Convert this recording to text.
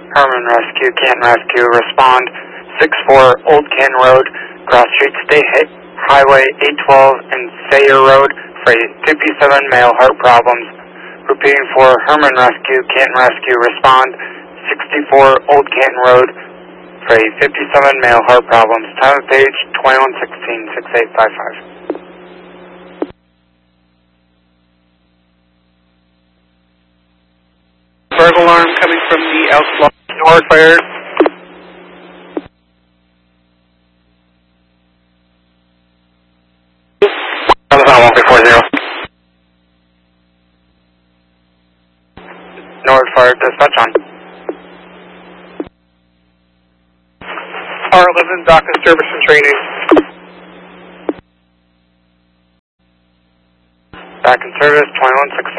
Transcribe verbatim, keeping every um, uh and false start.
Herman Rescue, Canton Rescue, respond six four Old Canton Road, Cross Street State Highway eight twelve and Sayer Road for a fifty-seven male heart problems. Repeating for Herman Rescue, Canton Rescue, respond sixty-four Old Canton Road for a fifty-seven male heart problems. Time of page twenty-one sixteen, six eight five five. Burglar alarm coming from the Elks North Fire. Amazon one three four zero. North Fire, dispatch on. R eleven, dock and service and training. Back in service, twenty-one sixteen.